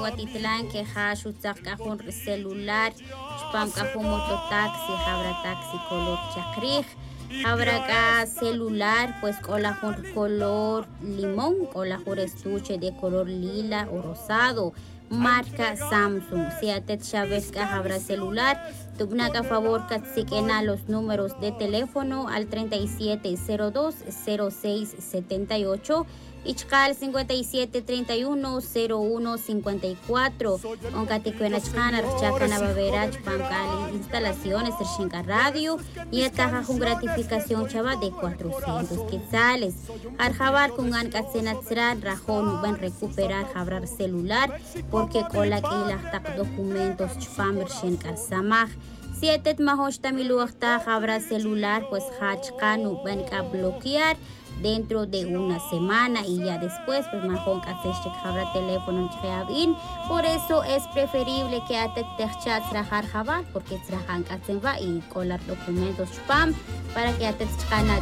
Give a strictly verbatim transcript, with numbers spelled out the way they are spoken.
Huatitlán que hashu tzakajun celular, chpam kajun mototaxi, habra taxi color chakrij, habra ka celular, pues colajun color limón, colajun estuche de color lila o rosado, marca Samsung. Si atet sabes que habrá celular, tubnaca favor que siquena los números de teléfono al treinta y siete cero dos cero seis setenta y ocho. Ichkal cincuenta y siete treinta y uno cero uno cincuenta y cuatro. Oncaticuena chana, chacana baberach, pancali, instalaciones, Shinka radio. Y esta con gratificación chava de cuatrocientos quetzales. Arjabar con ancacenatzran, rajón, van recuperar, jabrar celular, porque con la que la documentos chpamber Shinka samaj. Siete mahosh tamiluachta, jabra celular, pues hachkanu, van a bloquear dentro de una semana y ya después pues mejor que hacer habrá teléfono en por eso es preferible que ate techat trabajar jabar porque trabajan va y colar documentos spam para que ate